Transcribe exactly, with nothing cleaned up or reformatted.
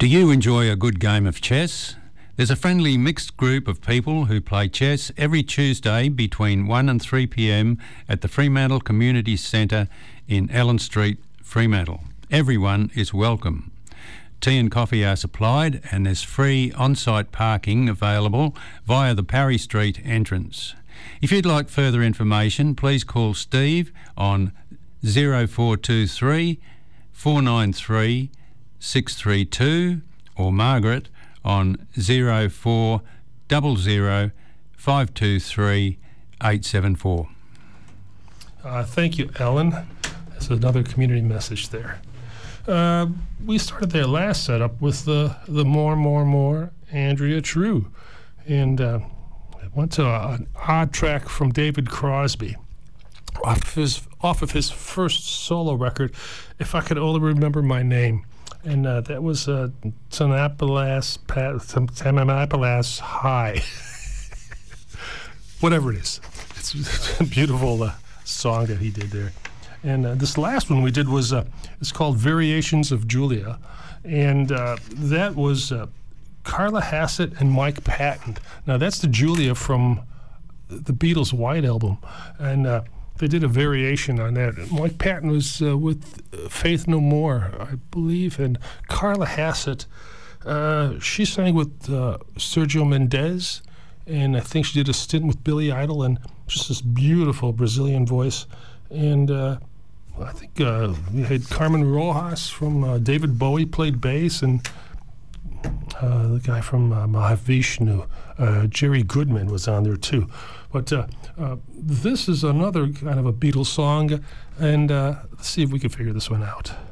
Do you enjoy a good game of chess? There's a friendly mixed group of people who play chess every Tuesday between one and three p m at the Fremantle Community Centre in Ellen Street, Fremantle. Everyone is welcome. Tea and coffee are supplied and there's free on-site parking available via the Parry Street entrance. If you'd like further information, please call Steve on zero four two three, four nine three, six three two or Margaret on zero four zero zero, five two three, eight seven four. Uh, thank you, Ellen. That's another community message there. Uh, we started their last setup with the the more, more, more Andrea True. And uh, I went to a, an odd track from David Crosby off of, his, off of his first solo record, If I Could Only Remember My Name. And uh, that was uh, Tanapalas, Tanapalas High. Whatever it is. It's a beautiful uh, song that he did there. And uh, this last one we did was, uh, it's called Variations of Julia. And uh, that was uh, Carla Hassett and Mike Patton. Now, that's the Julia from the Beatles' White Album. And uh, they did a variation on that. And Mike Patton was uh, with uh, Faith No More, I believe. And Carla Hassett, uh, she sang with uh, Sergio Mendes. And I think she did a stint with Billy Idol. And just this beautiful Brazilian voice. And uh, I think uh, we had Carmen Rojas from uh, David Bowie played bass, and uh, the guy from uh, Mahavishnu, uh, Jerry Goodman, was on there too. But uh, uh, this is another kind of a Beatles song, and uh, let's see if we can figure this one out.